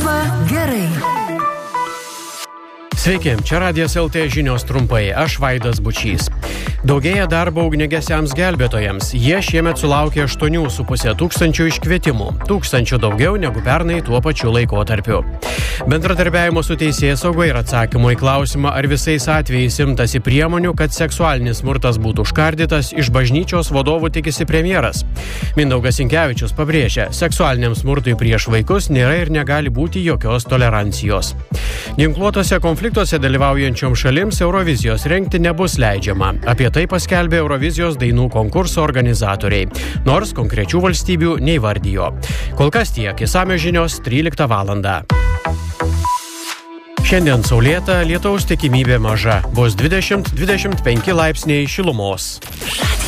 Skamba gerai. Sveiki, čia Radijas LT žinios trumpai, aš Vaidas Bučys. Daugėja darbo ugniagesiams gelbėtojams. Jie šiemet sulaukė 8,5 tūkstančių iškvietimų, 1000 daugiau negu pernai tuo pačiu laikotarpiu. Bendradarbiavimo su teisėsauga ir atsakymo į klausimą, ar visais atvejais imtasi priemonių, kad seksualinis smurtas būtų užkardytas, iš bažnyčios vadovų tikisi premjeras. Mindaugas Sinkevičius pabrėžia, seksualiniam smurtui prieš vaikus nėra ir negali būti jokios tolerancijos. Ginkluotose konfliktuose dalyvaujančiom šalims Eurovizijos rengti nebus leidžiama. Apie tai paskelbė Eurovizijos dainų konkurso organizatoriai, nors konkrečių valstybių neįvardijo. Kol kas tiek, išsamios žinios 13 valandą. Šiandien saulėta, lietaus tikimybė maža, bus 20-25 laipsniai šilumos.